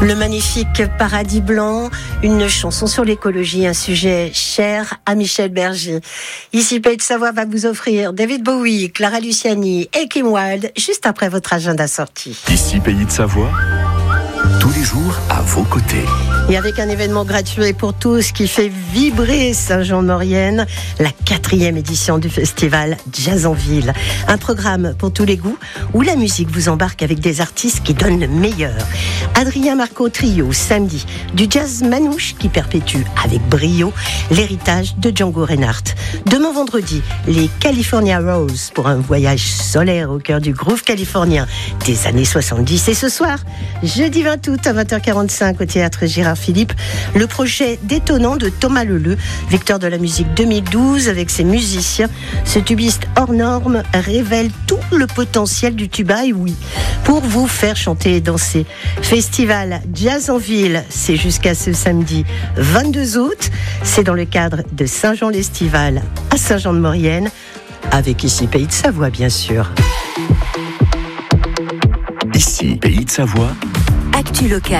Le magnifique Paradis Blanc, une chanson sur l'écologie, un sujet cher à Michel Berger. Ici, Pays de Savoie va vous offrir David Bowie, Clara Luciani et Kim Wilde, juste après votre agenda sorti. Ici, Pays de Savoie, tous les jours à vos côtés. Et avec un événement gratuit pour tous qui fait vibrer Saint-Jean-de-Maurienne, la 4e édition du festival Jazz en Ville. Un programme pour tous les goûts où la musique vous embarque avec des artistes qui donnent le meilleur. Adrien Marco Trio, samedi, du jazz manouche qui perpétue avec brio l'héritage de Django Reinhardt. Demain vendredi, les California Rose pour un voyage solaire au cœur du groove californien des années 70. Et ce soir, jeudi 20 août à 20h45 au théâtre Gérard Philippe, le projet détonnant de Thomas Leleu, victoire de la musique 2012 avec ses musiciens. Ce tubiste hors norme révèle tout le potentiel du tuba, et oui, pour vous faire chanter et danser. Festival Jazz en Ville, c'est jusqu'à ce samedi 22 août. C'est dans le cadre de Saint-Jean-l'Estival à Saint-Jean-de-Maurienne, avec ici Pays de Savoie, bien sûr. Ici, Pays de Savoie. Actu local.